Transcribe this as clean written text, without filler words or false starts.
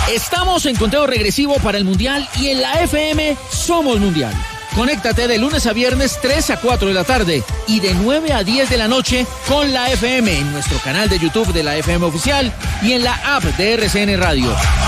Estamos en conteo regresivo para el Mundial y en la FM somos Mundial. Conéctate de lunes a viernes 3 a 4 de la tarde y de 9 a 10 de la noche con la FM en nuestro canal de YouTube de la FM Oficial y en la app de RCN Radio.